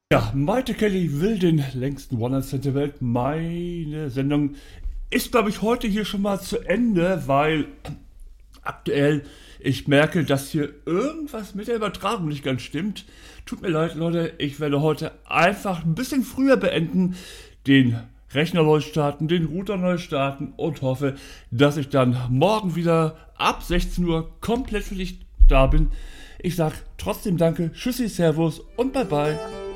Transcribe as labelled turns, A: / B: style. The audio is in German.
A: Ja, Maite Kelly will den längsten One-Night-Stand der Welt. Meine Sendung ist, glaube ich, heute hier schon mal zu Ende, weil aktuell ich merke, dass hier irgendwas mit der Übertragung nicht ganz stimmt. Tut mir leid, Leute, ich werde heute einfach ein bisschen früher beenden, den Rechner neu starten, den Router neu starten und hoffe, dass ich dann morgen wieder ab 16 Uhr komplett für dich da bin. Ich sag trotzdem danke, tschüssi, servus und bye bye.